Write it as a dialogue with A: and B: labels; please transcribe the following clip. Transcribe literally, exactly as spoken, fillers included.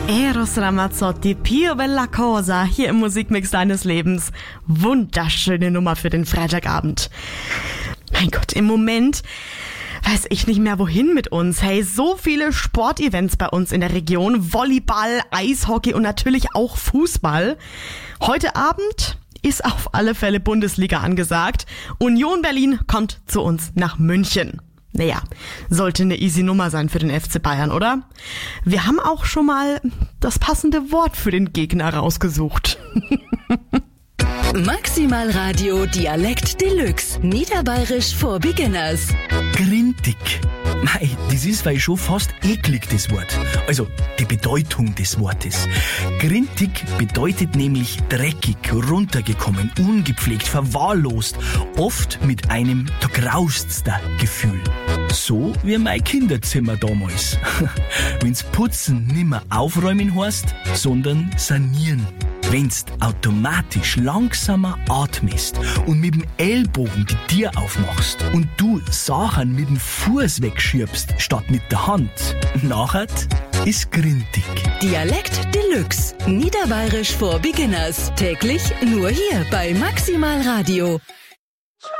A: Eros Ramazzotti, Pio Bella Cosa, hier im Musikmix deines Lebens. Wunderschöne Nummer für den Freitagabend. Mein Gott, im Moment weiß ich nicht mehr wohin mit uns. Hey, so viele Sportevents bei uns in der Region. Volleyball, Eishockey und natürlich auch Fußball. Heute Abend ist auf alle Fälle Bundesliga angesagt. Union Berlin kommt zu uns nach München. Naja, sollte eine easy Nummer sein für den F C Bayern, oder? Wir haben auch schon mal das passende Wort für den Gegner rausgesucht.
B: Maximal Radio Dialekt Deluxe. Niederbayerisch for Beginners.
C: Grintig. Mei, das ist weil schon fast eklig, das Wort. Also, die Bedeutung des Wortes. Grintig bedeutet nämlich dreckig, runtergekommen, ungepflegt, verwahrlost. Oft mit einem da graust's da Gefühl. So wie mein Kinderzimmer damals. Wenn's Putzen nimmer aufräumen heißt, sondern sanieren. Wenn's automatisch langsamer atmest und mit dem Ellbogen die Tür aufmachst und du Sachen mit dem Fuß wegschiebst statt mit der Hand, nachher ist grintig.
B: Dialekt Deluxe. Niederbayerisch for Beginners. Täglich nur hier bei Maximal Radio.